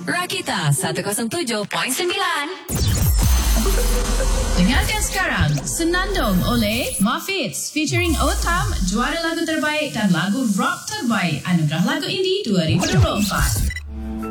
Rakita 107.9. Dengarkan sekarang Senandung oleh Muffets featuring Otam, juara lagu terbaik dan lagu rock terbaik Anugerah Lagu Indie 2024.